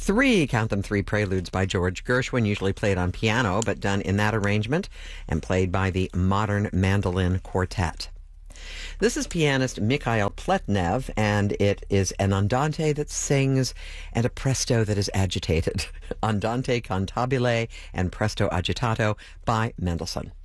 three preludes by George Gershwin, usually played on piano, but done in that arrangement and played by the Modern Mandolin Quartet. This is pianist Mikhail Pletnev, and it is an andante that sings and a presto that is agitated. Andante cantabile and presto agitato by Mendelssohn.